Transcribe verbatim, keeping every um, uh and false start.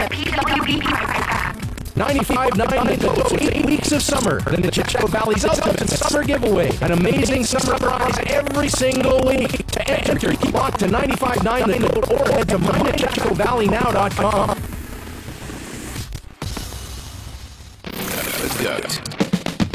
ninety-five nine The Goats with eight weeks of summer in the Chickasaw Valley's ultimate summer giveaway. An amazing summer prize every single week. To enter, walk to ninety-five nine The Goat or head to my chicago valley now dot com. The Goat.